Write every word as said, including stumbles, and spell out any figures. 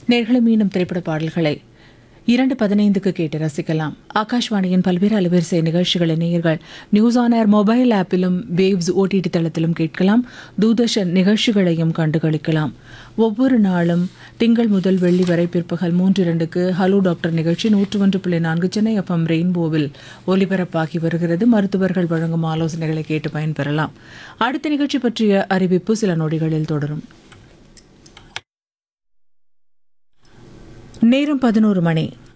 நேர்களை மீண்டும் திரைப்பட பாடல்களை இரண்டு பதினைந்துக்கு கேட்டு ரசிக்கலாம். ஆகாஷ்வாணியின் பல்வேறு அலைவரிசை நிகழ்ச்சிகளை நேயர்கள் news on air mobile ஆப்பிலும் waves OTT தளத்திலும் கேட்கலாம். தூர்தர்ஷன் நிகழ்ச்சிகளையும் கண்டுகளிக்கலாம். ஒவ்வொரு நாளும் திங்கள் முதல் வெள்ளி வரை பிற்பகல் மூன்று இரண்டுக்கு ஹலோ டாக்டர் நிகழ்ச்சி நூற்று ஒன்று புள்ளி நான்கு சென்னை எஃப்எம் ரெயின்போவில் ஒலிபரப்பாகி வருகிறது. மருத்துவர்கள் வழங்கும் ஆலோசனைகளை கேட்டு பயன்பெறலாம். அடுத்த நிகழ்ச்சி பற்றிய அறிவிப்பு சில நொடிகளில் தொடரும். நேரம் பதினோரு மணி.